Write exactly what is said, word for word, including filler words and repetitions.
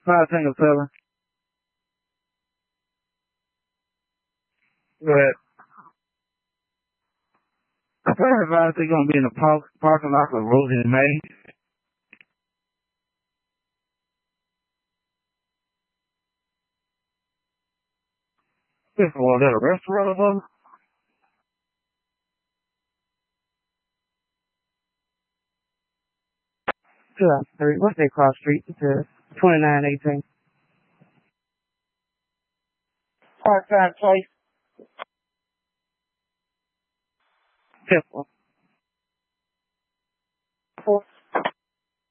Five single seven. Go ahead. I thought advised they're gonna be in the park, parking lot with Rosie and May. This was at a restaurant or something? Two out three. What's that cross street? It says twenty-nine eighteen. Part-time place. Fifth one. Four.